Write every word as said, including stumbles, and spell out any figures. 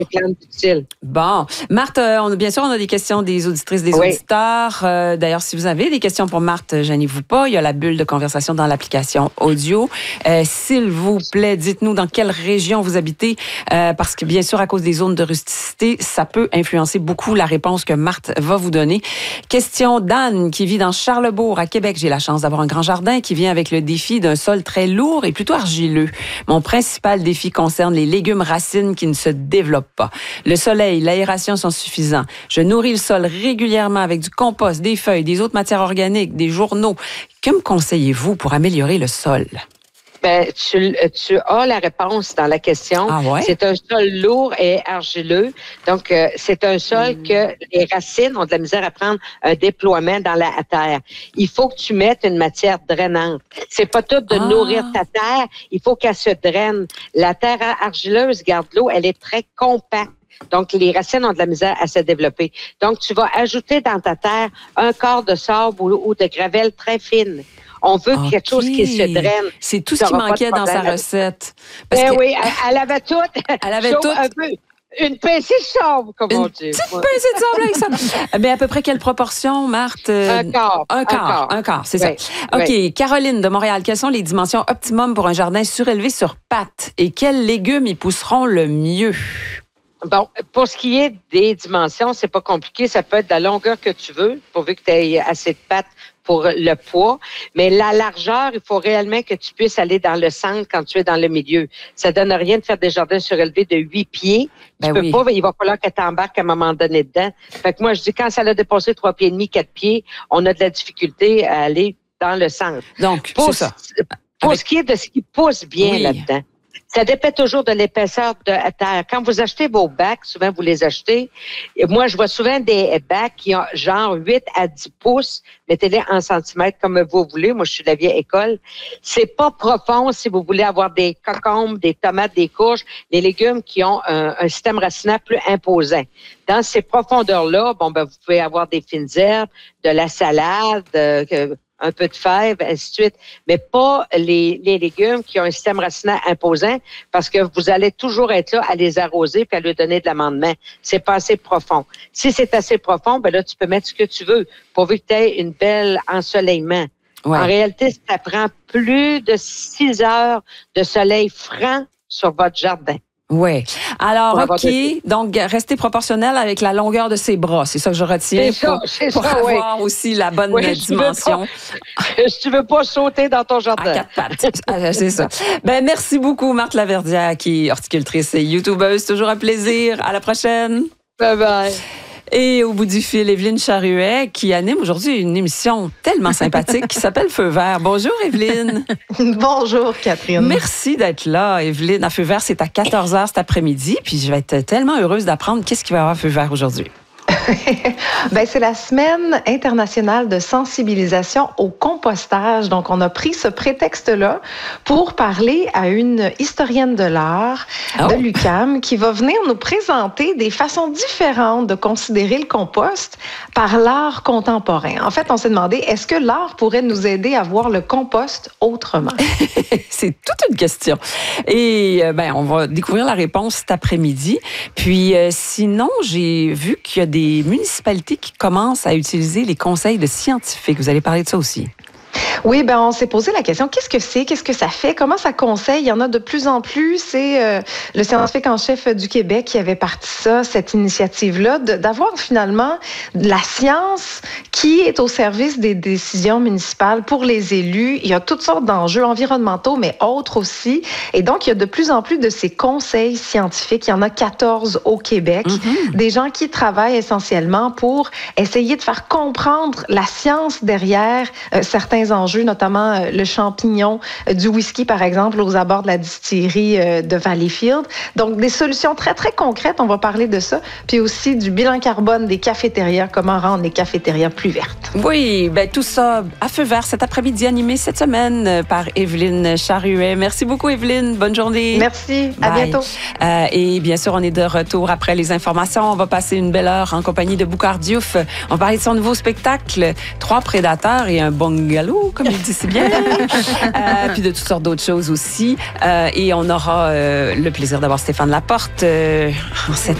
des plantes utiles. Bon. Marthe, euh, on, bien sûr, on a des questions des auditrices, des oui. auditeurs. Euh, d'ailleurs, si vous avez des questions pour Marthe, gênez-vous pas. Il y a la bulle de conversation dans l'application audio. Euh, s'il vous plaît, dites-nous dans quelle région vous habitez, euh, parce que bien sûr, à cause des zones de rusticité, ça peut influencer beaucoup la réponse que Marthe va vous donner. Question d'Anne, qui vit dans Charlesbourg, à Québec. J'ai la chance d'avoir un grand jardin qui vient avec le défi d'un sol très lourd et plutôt argileux. Mon principal défi concerne les légumes racines qui ne se développent pas. Le soleil, l'aération sont suffisants. Je nourris le sol régulièrement avec du compost, des feuilles, des autres matières organiques, des journaux. Que me conseillez-vous pour améliorer le sol? Ben, tu, tu as la réponse dans la question. Ah ouais? C'est un sol lourd et argileux. Donc, euh, c'est un sol mmh. que les racines ont de la misère à prendre un déploiement dans la terre. Il faut que tu mettes une matière drainante. C'est pas tout de ah. nourrir ta terre. Il faut qu'elle se draine. La terre argileuse garde l'eau. Elle est très compacte. Donc, les racines ont de la misère à se développer. Donc, tu vas ajouter dans ta terre un quart de sable ou, ou de gravelle très fine. On veut okay. quelque chose qui se draine. C'est tout ce qui manquait dans sa recette. Parce ben que... oui, elle, elle avait tout. Elle avait tout. Un peu. Une pincée de sable, comme Une on dit. Une petite pincée de sable avec ça. Mais à peu près quelle proportion, Marthe? Un quart. Un quart, un quart, un quart c'est oui. ça. OK. Oui. Caroline de Montréal, quelles sont les dimensions optimum pour un jardin surélevé sur pattes? Et quels légumes y pousseront le mieux? Bon, pour ce qui est des dimensions, c'est pas compliqué. Ça peut être de la longueur que tu veux, pourvu que tu aies assez de pattes pour le poids. Mais la largeur, il faut réellement que tu puisses aller dans le centre quand tu es dans le milieu. Ça donne rien de faire des jardins surélevés de huit pieds. Tu ben peux oui. pas, il va falloir que tu embarques à un moment donné dedans. Fait que moi, je dis, quand ça a dépassé trois pieds et demi, quatre pieds, on a de la difficulté à aller dans le centre. Donc, pour, c'est ça. Pour Avec... ce qui est de ce qui pousse bien oui. là-dedans. Ça dépend toujours de l'épaisseur de la terre. Quand vous achetez vos bacs, souvent vous les achetez. Et moi, je vois souvent des bacs qui ont genre huit à dix pouces. Mettez-les en centimètres comme vous voulez. Moi, je suis de la vieille école. C'est pas profond si vous voulez avoir des concombres, des tomates, des courges, des légumes qui ont un, un système racinaire plus imposant. Dans ces profondeurs-là, bon, ben, vous pouvez avoir des fines herbes, de la salade, euh, un peu de fèves, ainsi de suite, mais pas les, les légumes qui ont un système racinaire imposant parce que vous allez toujours être là à les arroser puis à leur donner de l'amendement. C'est pas assez profond. Si c'est assez profond, ben là, tu peux mettre ce que tu veux pourvu que tu aies une belle ensoleillement. Ouais. En réalité, ça prend plus de six heures de soleil franc sur votre jardin. Oui. Alors, OK. Des... Donc, rester proportionnel avec la longueur de ses bras. C'est ça que je retiens c'est pour, ça, pour ça, avoir oui. aussi la bonne oui, dimension. Si, si tu veux pas sauter dans ton jardin. À quatre pattes. C'est ça. Ben, merci beaucoup, Marthe Laverdière, qui est horticultrice et youtubeuse. Toujours un plaisir. À la prochaine. Bye bye. Et au bout du fil, Évelyne Charuet, qui anime aujourd'hui une émission tellement sympathique qui s'appelle Feu vert. Bonjour, Évelyne. Bonjour, Catherine. Merci d'être là, Évelyne. À Feu vert, c'est à quatorze heures cet après-midi. Puis je vais être tellement heureuse d'apprendre qu'est-ce qu'il va y avoir à Feu vert aujourd'hui. Ben, c'est la semaine internationale de sensibilisation au compostage. Donc, on a pris ce prétexte-là pour parler à une historienne de l'art oh. de l'U Q A M qui va venir nous présenter des façons différentes de considérer le compost par l'art contemporain. En fait, on s'est demandé, est-ce que l'art pourrait nous aider à voir le compost autrement? C'est toute une question. Et ben, on va découvrir la réponse cet après-midi. Puis, euh, sinon, j'ai vu qu'il y a des municipalités qui commencent à utiliser les conseils de scientifiques. Vous allez parler de ça aussi. Oui, ben on s'est posé la question, qu'est-ce que c'est, qu'est-ce que ça fait, comment ça conseille? Il y en a de plus en plus. C'est euh, le scientifique en chef du Québec qui avait parti ça, cette initiative-là, de, d'avoir finalement la science qui est au service des décisions municipales pour les élus. Il y a toutes sortes d'enjeux environnementaux, mais autres aussi. Et donc, il y a de plus en plus de ces conseils scientifiques. Il y en a quatorze au Québec. Mm-hmm. Des gens qui travaillent essentiellement pour essayer de faire comprendre la science derrière euh, certains enjeux, notamment euh, le champignon euh, du whisky, par exemple, aux abords de la distillerie euh, de Valleyfield. Donc, des solutions très, très concrètes, on va parler de ça. Puis aussi du bilan carbone des cafétérias, comment rendre les cafétérias plus vertes. Oui, ben tout ça à Feu vert cet après-midi, animé cette semaine par Évelyne Charuet. Merci beaucoup, Évelyne. Bonne journée. Merci. Bye. À bientôt. Euh, et bien sûr, on est de retour après les informations. On va passer une belle heure en compagnie de Boucard Diouf. On va parler de son nouveau spectacle, Trois prédateurs et un bungalow. comme il dit si bien. euh, puis de toutes sortes d'autres choses aussi. Euh, et on aura euh, le plaisir d'avoir Stéphane Laporte euh, en cette